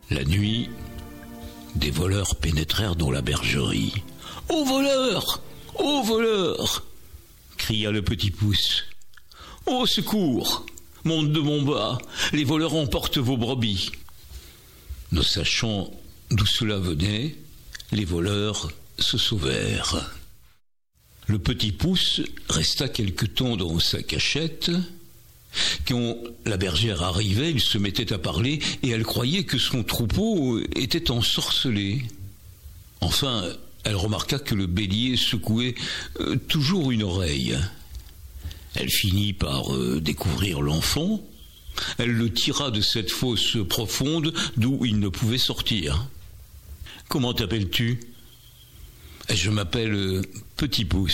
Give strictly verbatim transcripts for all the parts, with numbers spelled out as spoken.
La nuit, des voleurs pénétrèrent dans la bergerie. « Ô voleurs! Ô voleurs !» cria le petit pouce. « Au secours! Monte de mon bas, les voleurs emportent vos brebis. » Ne sachant d'où cela venait, les voleurs se sauvèrent. Le petit pouce resta quelque temps dans sa cachette. Quand la bergère arrivait, il se mettait à parler et elle croyait que son troupeau était ensorcelé. Enfin, elle remarqua que le bélier secouait euh, toujours une oreille. Elle finit par euh, découvrir l'enfant. Elle le tira de cette fosse profonde d'où il ne pouvait sortir. « Comment t'appelles-tu » ? « Je m'appelle euh, Petit Pouce. »«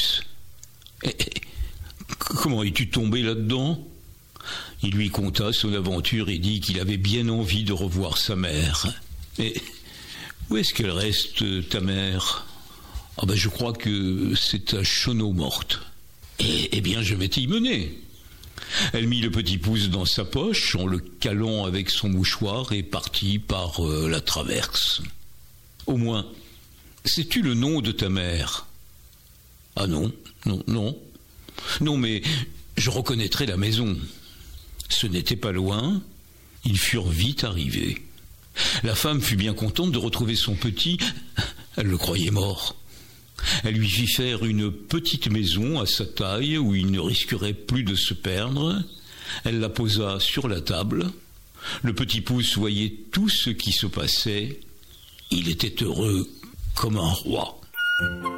Comment es-tu tombé là-dedans ?» Il lui conta son aventure et dit qu'il avait bien envie de revoir sa mère. « Mais où est-ce qu'elle reste, ta mère ?»« Ah ben je crois que c'est à Cheneaux-Morte. »« Eh, eh bien je vais t'y mener. » Elle mit le petit pouce dans sa poche en le calant avec son mouchoir et partit par euh, la traverse. « Au moins, sais-tu le nom de ta mère ?»« Ah non, non, non. Non, mais je reconnaîtrai la maison. » Ce n'était pas loin, ils furent vite arrivés. La femme fut bien contente de retrouver son petit, elle le croyait mort. Elle lui fit faire une petite maison à sa taille où il ne risquerait plus de se perdre. Elle la posa sur la table. Le petit pouce voyait tout ce qui se passait. Il était heureux comme un roi.